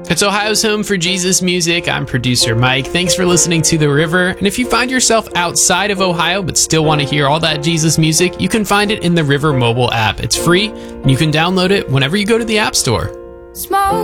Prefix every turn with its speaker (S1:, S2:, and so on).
S1: It's Ohio's home for Jesus music. I'm producer Mike. Thanks for listening to The River. And if you find yourself outside of Ohio but still want to hear all that Jesus music, you can find it in the River mobile app. It's free, and you can download it whenever you go to the App Store.
S2: Smoke